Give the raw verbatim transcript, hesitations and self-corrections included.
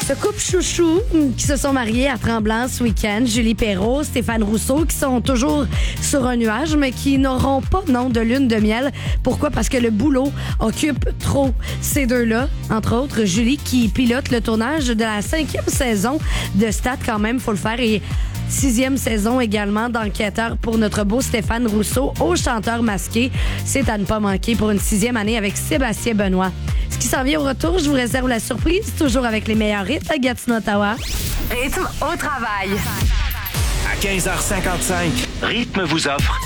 Ce couple chouchou qui se sont mariés à Tremblant ce week-end, Julie Perrault, Stéphane Rousseau, qui sont toujours sur un nuage, mais qui n'auront pas, non, de lune de miel. Pourquoi? Parce que le boulot occupe trop ces deux-là. Entre autres, Julie qui pilote le tournage de la cinquième saison de Stat, quand même, faut le faire, et sixième saison également d'Enquêteur pour notre beau Stéphane Rousseau, au chanteur masqué. C'est à ne pas manquer pour une sixième année avec Sébastien Benoît. Ce qui s'en vient au retour, je vous réserve la surprise, toujours avec les meilleurs hits à Gatineau, Ottawa. Rythme au travail. À quinze heures cinquante-cinq, Rythme vous offre